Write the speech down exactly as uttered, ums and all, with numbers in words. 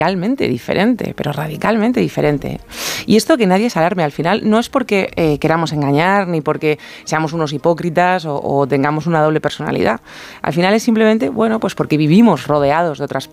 radicalmente diferente, pero radicalmente diferente. Y esto que nadie se alarme, al final no es porque eh, queramos engañar, ni porque seamos unos hipócritas o, o tengamos una doble personalidad. Al final es simplemente, bueno, pues porque vivimos rodeados de otras personas.